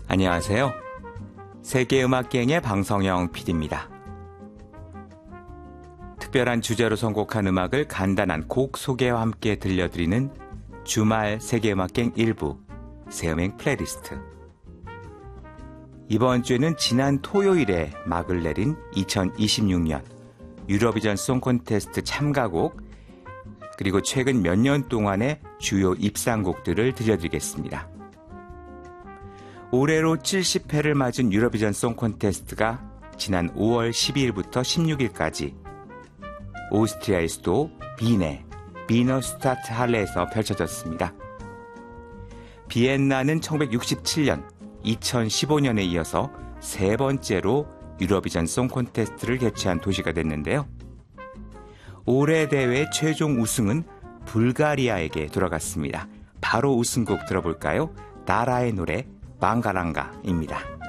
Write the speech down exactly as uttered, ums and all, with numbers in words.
안녕하세요. 세계음악여행의 방성영 피디입니다. 특별한 주제로 선곡한 음악을 간단한 곡 소개와 함께 들려드리는 주말 세계음악여행 일부 새음행 플레이리스트. 이번 주에는 지난 토요일에 막을 내린 이천이십육 년 유로비전 송 콘테스트 참가곡 그리고 최근 몇 년 동안의 주요 입상곡들을 들려드리겠습니다. 올해로 칠십 회를 맞은 유로비전 송 콘테스트가 지난 오월 십이일부터 십육일까지 오스트리아의 수도 빈에 비너슈타트 할레에서 펼쳐졌습니다. 비엔나는 천구백육십칠 년, 이천십오 년에 이어서 세 번째로 유로비전 송 콘테스트를 개최한 도시가 됐는데요. 올해 대회 최종 우승은 불가리아에게 돌아갔습니다. 바로 우승곡 들어볼까요? 다라의 노래 방가랑가입니다.